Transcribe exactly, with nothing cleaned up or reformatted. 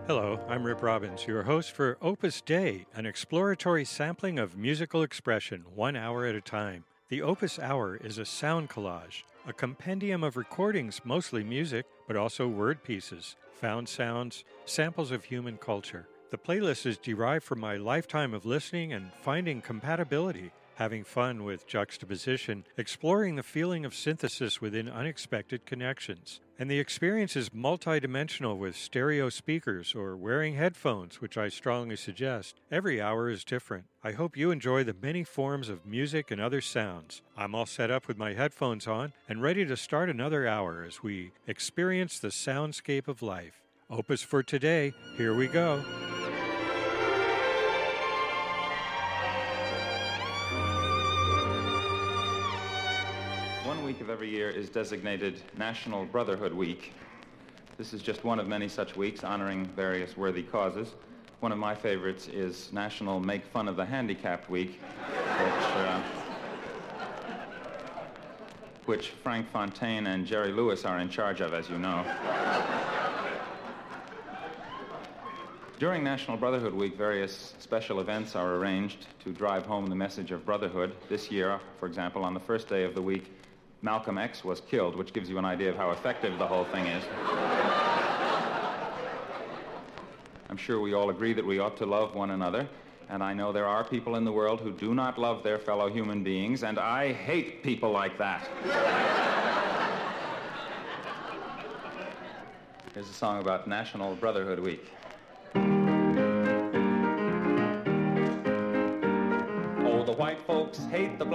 Hello, I'm Rip Robbins, your host for Opus Day, an exploratory sampling of musical expression, one hour at a time. The Opus Hour is a sound collage, a compendium of recordings, mostly music, but also word pieces, found sounds, samples of human culture. The playlist is derived from my lifetime of listening and finding compatibility, having fun with juxtaposition, exploring the feeling of synthesis within unexpected connections. And the experience is multidimensional with stereo speakers or wearing headphones, which I strongly suggest. Every hour is different. I hope you enjoy the many forms of music and other sounds. I'm all set up with my headphones on and ready to start another hour as we experience the soundscape of life. Opus for today, here we go. One week of every year is designated National Brotherhood Week. This is just one of many such weeks honoring various worthy causes. One of my favorites is National Make Fun of the Handicapped Week, which, uh, which Frank Fontaine and Jerry Lewis are in charge of, as you know. During National Brotherhood Week, various special events are arranged to drive home the message of brotherhood. This year, for example, on the first day of the week, Malcolm X was killed, which gives you an idea of how effective the whole thing is. I'm sure we all agree that we ought to love one another, and I know there are people in the world who do not love their fellow human beings, and I hate people like that. Here's a song about National Brotherhood Week. Oh, the white folks hate the black